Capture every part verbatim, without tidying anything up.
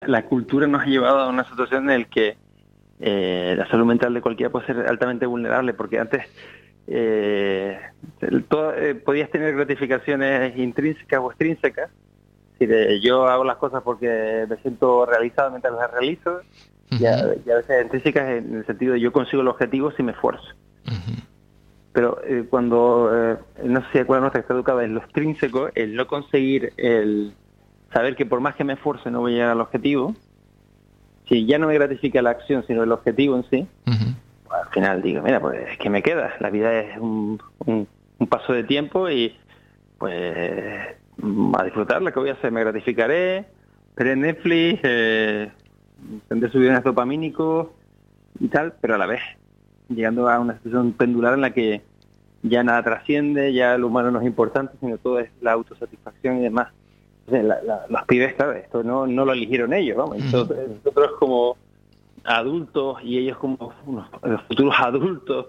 la cultura nos ha llevado a una situación en la que eh, la salud mental de cualquiera puede ser altamente vulnerable, porque antes eh, todo, eh, podías tener gratificaciones intrínsecas o extrínsecas. Es decir, yo hago las cosas porque me siento realizado mientras las realizo, uh-huh. y, a, y a veces intrínsecas en el sentido de yo consigo el objetivo si me esfuerzo. Uh-huh. Pero eh, cuando, eh, no sé si acuerdan, nuestra está educada en lo extrínseco, el no conseguir, el saber que por más que me esfuerce no voy a llegar al objetivo, si ya no me gratifica la acción sino el objetivo en sí, uh-huh. pues, al final digo, mira, pues es que me queda, la vida es un, un, un paso de tiempo y pues a disfrutar lo que voy a hacer, me gratificaré, veré Netflix, eh, tendré subidones dopamínicos y tal, pero a la vez llegando a una situación pendular en la que ya nada trasciende, ya lo humano no es importante, sino todo es la autosatisfacción y demás. Entonces, la, la, los pibes, claro, esto no, no lo eligieron ellos, vamos. Entonces, nosotros como adultos y ellos como unos, los futuros adultos,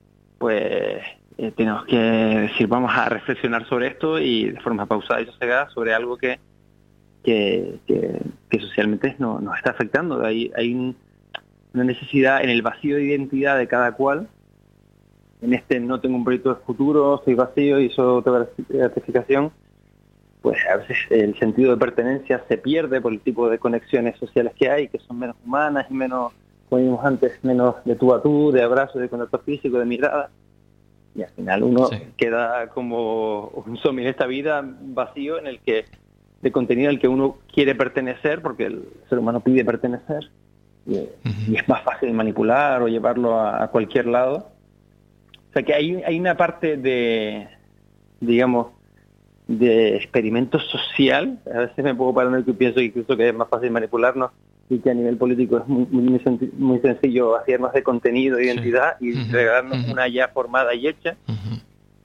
pues eh, tenemos que decir, vamos a reflexionar sobre esto y de forma pausada y sosegada sobre algo que que, que, que socialmente no, nos está afectando. Hay, hay un una necesidad en el vacío de identidad de cada cual, en este no tengo un proyecto de futuro, soy vacío y eso otra gratificación, pues a veces el sentido de pertenencia se pierde por el tipo de conexiones sociales que hay, que son menos humanas y menos, como vimos antes, menos de tú a tú, de abrazo, de contacto físico, de mirada, y al final uno sí. queda como un zombie en esta vida vacío en el que, de contenido al que uno quiere pertenecer, porque el ser humano pide pertenecer, Y, uh-huh. y es más fácil manipular o llevarlo a, a cualquier lado. O sea que hay, hay una parte de, digamos, de experimento social. A veces me pongo paranoico y pienso que incluso que es más fácil manipularnos y que a nivel político es muy, muy, muy sencillo hacernos de contenido, de identidad, sí. y uh-huh. regalarnos uh-huh. una ya formada y hecha. Uh-huh.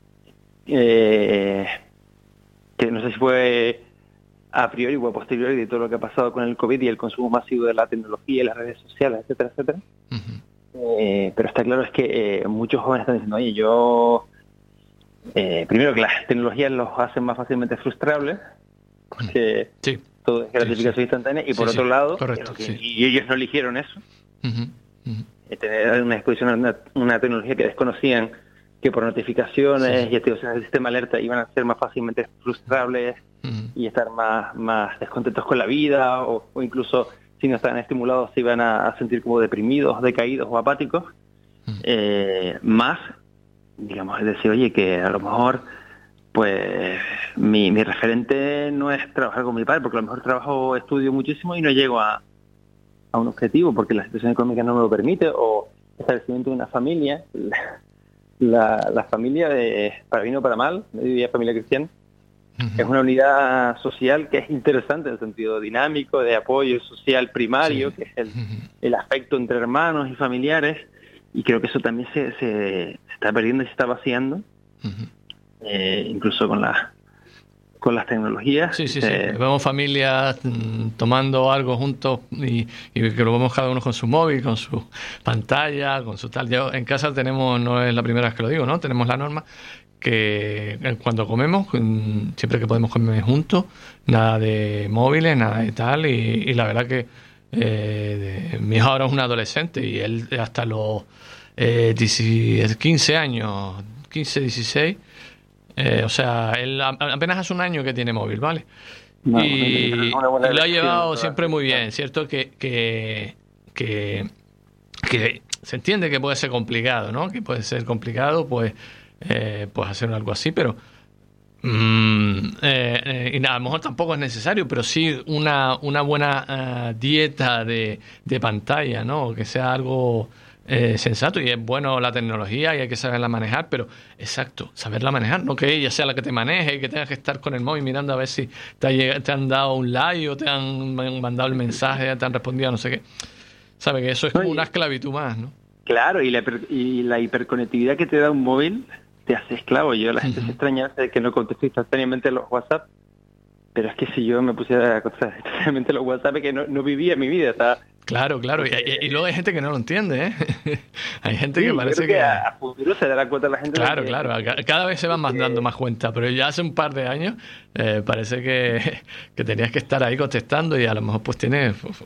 Eh, que no sé si fue a priori o a posteriori de todo lo que ha pasado con el COVID y el consumo masivo de la tecnología y las redes sociales, etcétera, etcétera. Uh-huh. Eh, pero está claro es que eh, muchos jóvenes están diciendo, oye, yo... Eh, primero que las tecnologías los hacen más fácilmente frustrables, porque sí. todo es gratificación sí, sí. instantánea, y por sí, otro sí. lado, Correcto, que, sí. y ellos no eligieron eso, uh-huh. Uh-huh. Eh, tener una exposición a una, una tecnología que desconocían, que por notificaciones sí, sí. y activaciones del sistema alerta iban a ser más fácilmente frustrables, uh-huh. y estar más, más descontentos con la vida, o, o incluso si no estaban estimulados se iban a, a sentir como deprimidos, decaídos o apáticos, uh-huh. eh, más, digamos, es decir, oye, que a lo mejor pues mi, mi referente no es trabajar con mi padre, porque a lo mejor trabajo, estudio muchísimo y no llego a, a un objetivo porque la situación económica no me lo permite, o el establecimiento de una familia, la, la, la familia, de, para bien o para mal, yo diría familia cristiana, uh-huh. es una unidad social que es interesante en el sentido dinámico, de apoyo social primario, sí. que es el, uh-huh. el afecto entre hermanos y familiares, y creo que eso también se, se, se está perdiendo y se está vaciando, uh-huh. eh, incluso con las con las tecnologías. Sí, sí, eh, sí. Vemos familias mm, tomando algo juntos y, y que lo vemos cada uno con su móvil, con su pantalla, con su tal. Yo en casa tenemos, no es la primera vez que lo digo, ¿no? Tenemos la norma que cuando comemos, siempre que podemos comer juntos, nada de móviles, nada de tal, y, y la verdad que eh, de, mi hijo ahora es un adolescente y él hasta los eh, quince años, quince, dieciséis, eh, o sea, él apenas hace un año que tiene móvil, ¿vale? No, y, y lo ha llevado siempre muy bien, ¿cierto? Que, que, que, que se entiende que puede ser complicado, ¿no? Que puede ser complicado, pues Eh, pues hacer algo así, pero mm, eh, eh, y nada, a lo mejor tampoco es necesario, pero sí una, una buena uh, dieta de, de pantalla, ¿no? Que sea algo eh, sensato, y es bueno la tecnología y hay que saberla manejar, pero exacto, saberla manejar, no que ella sea la que te maneje y que tengas que estar con el móvil mirando a ver si te, ha llegado, te han dado un like o te han mandado el mensaje, te han respondido, no sé qué. Sabe que eso es como una esclavitud más, ¿no? Claro, y la, y la hiperconectividad que te da un móvil te hace esclavo. Yo, la gente uh-huh. se extraña de que no contesto instantáneamente los WhatsApp, pero es que si yo me pusiera a contestar instantáneamente los WhatsApp, es que no, no vivía mi vida, estaba Claro, claro. Y, y, y luego hay gente que no lo entiende, ¿eh? Hay gente Sí, que parece creo que, que... a futuro se dará cuenta la gente. Claro, de que, claro. Ca- Cada vez se van más que- dando más cuenta, pero ya hace un par de años eh, parece que, que tenías que estar ahí contestando y a lo mejor pues tienes